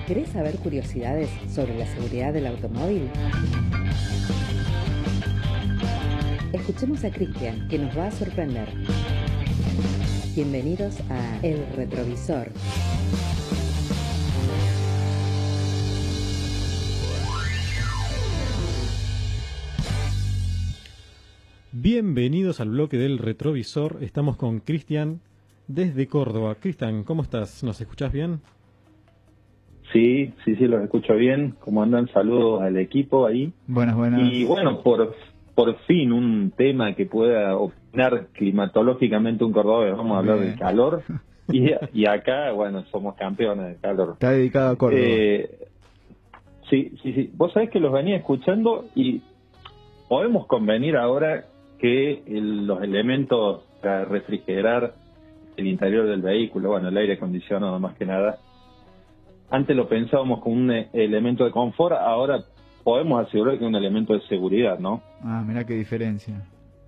¿Querés saber curiosidades sobre la seguridad del automóvil? Escuchemos a Cristian, que nos va a sorprender. Bienvenidos a El Retrovisor. Bienvenidos al bloque del Retrovisor. Estamos con Cristian desde Córdoba. Cristian, ¿cómo estás? ¿Nos escuchás bien? Sí, los escucho bien. ¿Cómo andan? Saludos al equipo ahí. Buenas. Y bueno, por fin un tema que pueda opinar climatológicamente un cordobés. Vamos a hablar del calor. Y acá, bueno, somos campeones del calor. Está dedicado a Córdoba. Sí. Vos sabés que los venía escuchando y podemos convenir ahora que los elementos para refrigerar el interior del vehículo, bueno, el aire acondicionado más que nada, antes lo pensábamos como un elemento de confort, ahora podemos asegurar que es un elemento de seguridad, ¿no? Ah, mirá qué diferencia.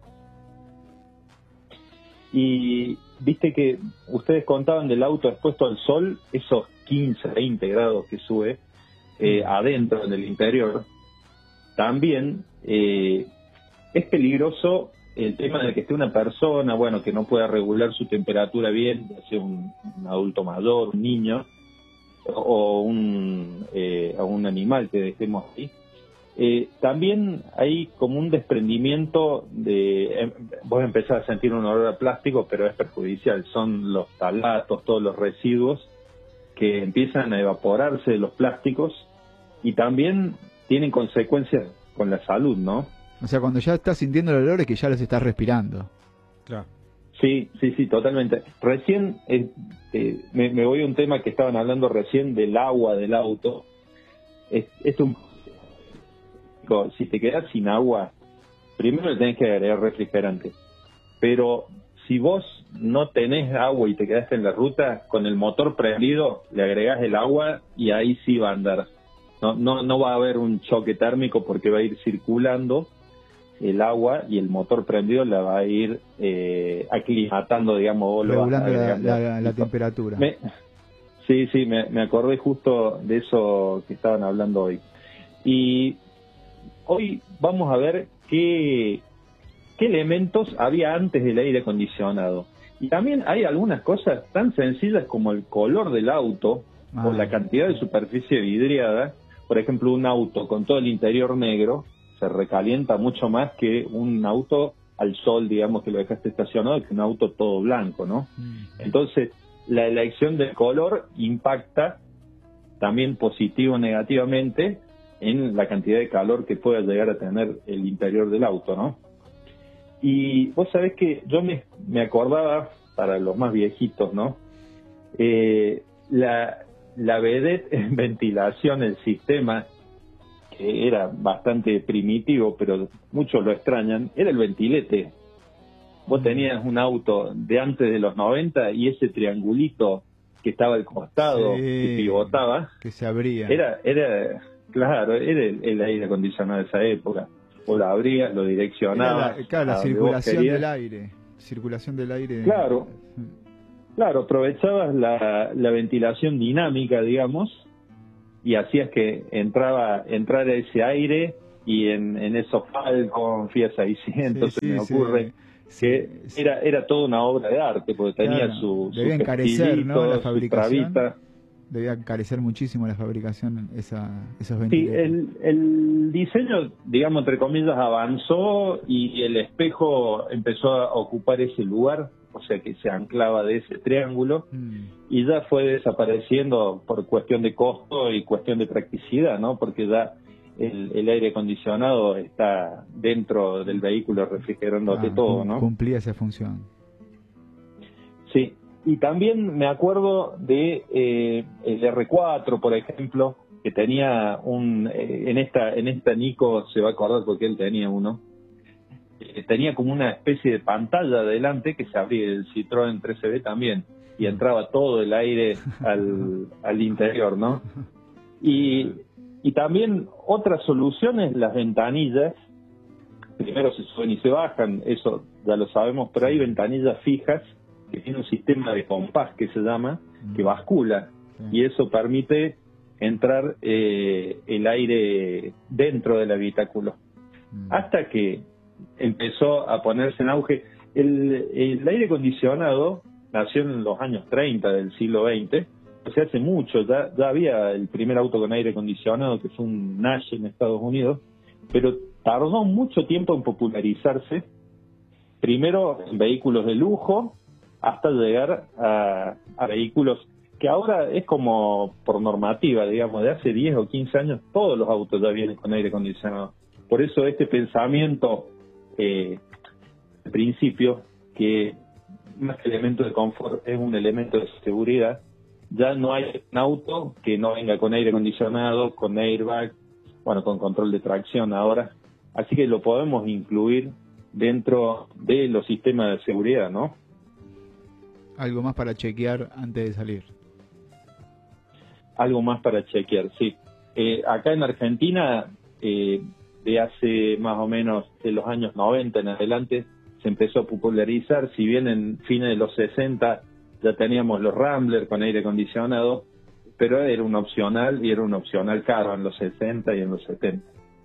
Y viste que ustedes contaban del auto expuesto al sol, esos 15, 20 grados que sube adentro en el interior. También es peligroso el tema de que esté una persona, bueno, que no pueda regular su temperatura bien, ya sea un adulto mayor, un niño, o a un animal que dejemos ahí. También hay como un desprendimiento de... vos empezás a sentir un olor a plástico, pero es perjudicial. Son los talatos, todos los residuos que empiezan a evaporarse de los plásticos y también tienen consecuencias con la salud, ¿no? O sea, cuando ya estás sintiendo el olor es que ya los estás respirando. Claro. Sí, totalmente. Recién, me voy a un tema que estaban hablando recién del agua del auto. Si te quedas sin agua, primero le tenés que agregar refrigerante. Pero si vos no tenés agua y te quedaste en la ruta, con el motor prendido, le agregás el agua y ahí sí va a andar. No va a haber un choque térmico porque va a ir circulando el agua y el motor prendido la va a ir aclimatando, digamos, regulando la temperatura. Sí, me acordé justo de eso que estaban hablando hoy. Y hoy vamos a ver qué elementos había antes del aire acondicionado. Y también hay algunas cosas tan sencillas como el color del auto o la cantidad de superficie vidriada. Por ejemplo, un auto con todo el interior negro se recalienta mucho más que un auto al sol, digamos, que lo dejaste estacionado, que un auto todo blanco, ¿no? Entonces, la elección del color impacta también positivo o negativamente en la cantidad de calor que pueda llegar a tener el interior del auto, ¿no? Y vos sabés que yo me acordaba, para los más viejitos, ¿no? La vedette en ventilación, el sistema, que era bastante primitivo, pero muchos lo extrañan, era el ventilete. Vos tenías un auto de antes de los 90 y ese triangulito que estaba al costado, que pivotaba, que se abría. Era el aire acondicionado de esa época. Vos lo abrías, lo direccionabas. La circulación del aire. Claro, aprovechabas la ventilación dinámica, digamos, y hacías que entrara ese aire, y en esos Falcon, Fiat 600, se me ocurre, que era toda una obra de arte, porque tenía su debía encarecer, ¿no?, la fabricación. Debía encarecer muchísimo la fabricación esos ventiladores. Sí, el diseño, digamos, entre comillas, avanzó y el espejo empezó a ocupar ese lugar, o sea que se anclaba de ese triángulo, y ya fue desapareciendo por cuestión de costo y cuestión de practicidad, ¿no? Porque ya el aire acondicionado está dentro del vehículo refrigerándote todo, ¿no? Cumplía esa función. Sí, y también me acuerdo de el R4, por ejemplo, que tenía en esta Nico se va a acordar porque él tenía uno. Tenía como una especie de pantalla adelante que se abría, el Citroën 13B también, y entraba todo el aire al interior, ¿no? Y también otras soluciones, las ventanillas, primero se suben y se bajan, eso ya lo sabemos, pero hay ventanillas fijas que tienen un sistema de compás que se llama, que bascula, y eso permite entrar el aire dentro del habitáculo. Hasta que empezó a ponerse en auge. El aire acondicionado nació en los años 30 del siglo XX, o sea, hace mucho, ya había el primer auto con aire acondicionado, que fue un Nash en Estados Unidos, pero tardó mucho tiempo en popularizarse, primero en vehículos de lujo, hasta llegar a vehículos que ahora es como por normativa, digamos, de hace 10 o 15 años, todos los autos ya vienen con aire acondicionado. Por eso este pensamiento, al principio, que más que elemento de confort es un elemento de seguridad, ya no hay un auto que no venga con aire acondicionado, con airbag, bueno, con control de tracción ahora, así que lo podemos incluir dentro de los sistemas de seguridad, ¿no? Algo más para chequear antes de salir. Algo más para chequear, sí. Acá en Argentina, de hace más o menos de los años 90 en adelante, se empezó a popularizar, si bien en fines de los 60 ya teníamos los Rambler con aire acondicionado, pero era un opcional, y era un opcional caro en los 60 y en los 70.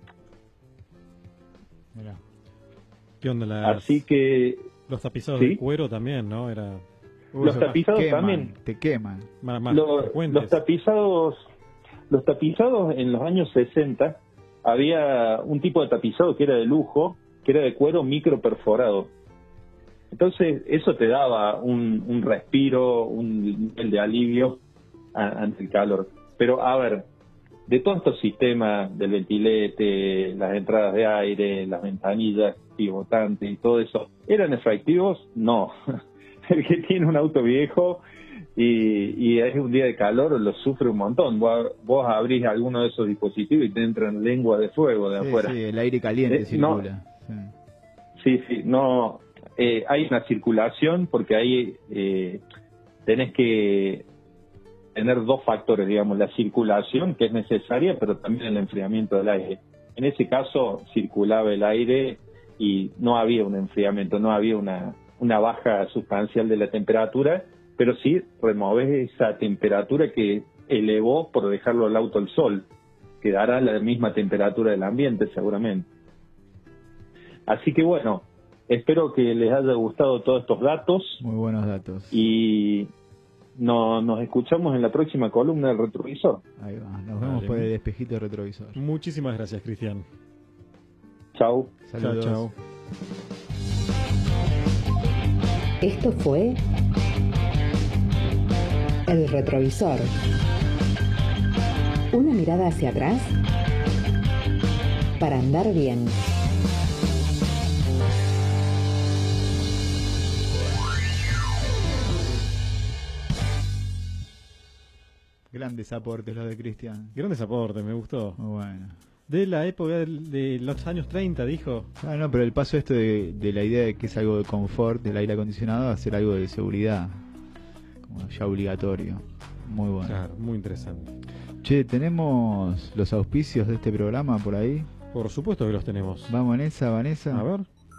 Mirá. ¿Qué onda Así que... los tapizados ¿sí? de cuero también, ¿no? Los tapizados también. Te queman. Más Los tapizados en los años 60 había un tipo de tapizado que era de lujo, que era de cuero micro perforado. Entonces eso te daba un respiro, un nivel de alivio ante el calor. Pero a ver, de todos estos sistemas del ventilete, las entradas de aire, las ventanillas pivotantes y todo eso, ¿eran efectivos? No. El que tiene un auto viejo y es un día de calor lo sufre un montón. Vos abrís alguno de esos dispositivos y te entran lengua de fuego de afuera. Sí, el aire caliente circula. Sí, no. Hay una circulación porque ahí tenés que tener dos factores, digamos, la circulación, que es necesaria, pero también el enfriamiento del aire. En ese caso circulaba el aire y no había un enfriamiento, no había una baja sustancial de la temperatura, pero sí removes esa temperatura que elevó por dejarlo al auto al sol. Quedará la misma temperatura del ambiente seguramente. Así que bueno, espero que les haya gustado todos estos datos. Muy buenos datos. Y nos escuchamos en la próxima columna del retrovisor. Ahí va, nos vemos por el espejito retrovisor. Muchísimas gracias, Cristian. Chau. Saludos. Chao. Esto fue El Retrovisor. Una mirada hacia atrás para andar bien. Grandes aportes los de Cristian. Grandes aportes, me gustó. Muy bueno. De la época de los años 30, dijo. Ah, no, pero el paso de la idea de que es algo de confort del aire acondicionado a ser algo de seguridad, como ya obligatorio. Muy bueno. Claro, muy interesante. Che, ¿tenemos los auspicios de este programa por ahí? Por supuesto que los tenemos. Vamos en esa, Vanessa. A ver.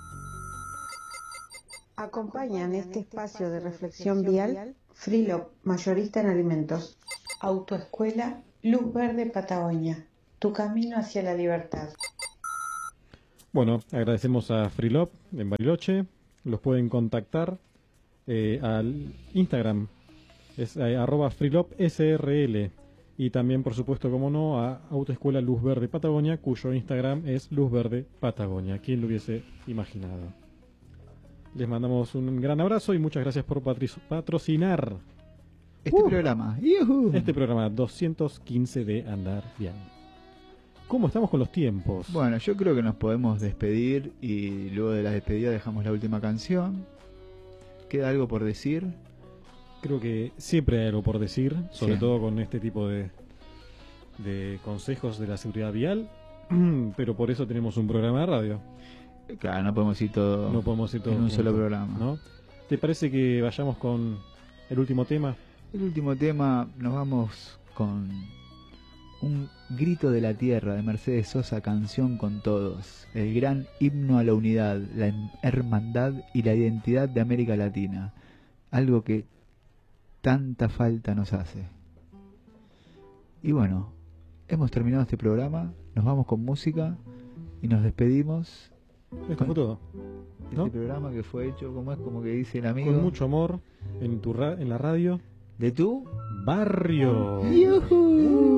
Acompañan este espacio de reflexión vial Freelop, mayorista en alimentos. Autoescuela Luz Verde Patagonia, tu camino hacia la libertad. Bueno, agradecemos a Freelop en Bariloche. Los pueden contactar al Instagram, es @FreelopSRL. Y también, por supuesto, como no, a Autoescuela Luz Verde Patagonia, cuyo Instagram es Luz Verde Patagonia. ¿Quién lo hubiese imaginado? Les mandamos un gran abrazo y muchas gracias por patrocinar este programa. ¡Yuhu! este programa 215 de Andar Bien. ¿Cómo estamos con los tiempos? Bueno, yo creo que nos podemos despedir y luego de la despedida dejamos la última canción. ¿Queda algo por decir? Creo que siempre hay algo por decir, sobre Sí. todo con este tipo de consejos de la seguridad vial, pero por eso tenemos un programa de radio. Claro, no podemos ir todo, No podemos ir todo en un junto, solo programa. ¿no? ¿Te parece que vayamos con el último tema? El último tema, nos vamos con Un grito de la tierra de Mercedes Sosa, Canción con todos, el gran himno a la unidad, la hermandad y la identidad de América Latina, algo que tanta falta nos hace. Y bueno, hemos terminado este programa, nos vamos con música y nos despedimos. Esto fue todo. Este ¿no? programa que fue hecho, como que dice el amigo, Con mucho amor en la radio. de tu Barrio. ¡Yujú!